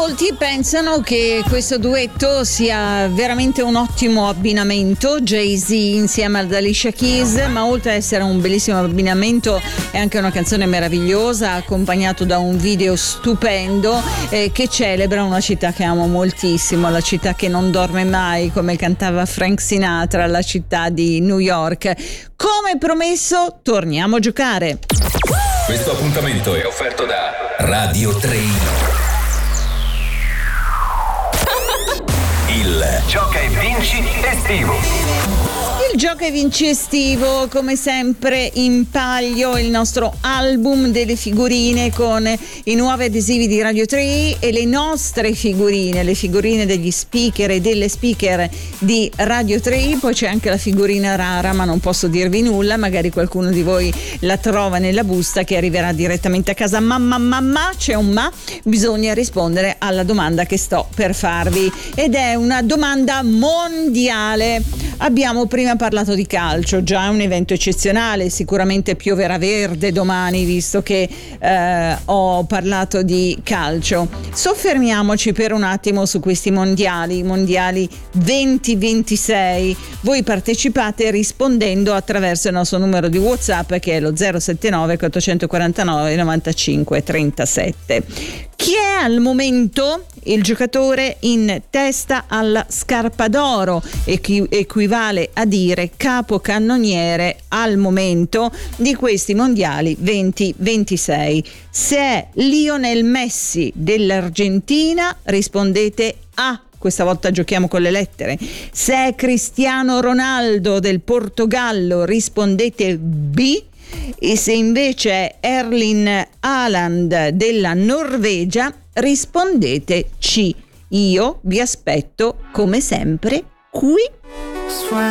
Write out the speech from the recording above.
Molti pensano che questo duetto sia veramente un ottimo abbinamento, Jay-Z insieme ad Alicia Keys, ma oltre ad essere un bellissimo abbinamento è anche una canzone meravigliosa, accompagnato da un video stupendo che celebra una città che amo moltissimo, la città che non dorme mai, come cantava Frank Sinatra, la città di New York. Come promesso, torniamo a giocare. Questo appuntamento è offerto da Radio 3. Il Gioca e Vinci estivo. Il Gioca e Vinci estivo, come sempre in palio il nostro album delle figurine con i nuovi adesivi di Radio 3 e le nostre figurine, le figurine degli speaker e delle speaker di Radio 3. Poi c'è anche la figurina rara, ma non posso dirvi nulla, magari qualcuno di voi la trova nella busta che arriverà direttamente a casa. Ma c'è un ma, bisogna rispondere alla domanda che sto per farvi, ed è una domanda mondiale. Abbiamo prima parlato di calcio, già un evento eccezionale, sicuramente pioverà verde domani visto che ho parlato di calcio. Soffermiamoci per un attimo su questi mondiali 2026. Voi partecipate rispondendo attraverso il nostro numero di WhatsApp che è lo 079 449 95 37. Chi è al momento il giocatore in testa alla scarpa d'oro? Equivale a dire capocannoniere al momento di questi mondiali 2026. Se è Lionel Messi dell'Argentina, rispondete A. Questa volta giochiamo con le lettere. Se è Cristiano Ronaldo del Portogallo, rispondete B. E se invece è Erling Haaland della Norvegia, rispondete C. Io vi aspetto come sempre qui.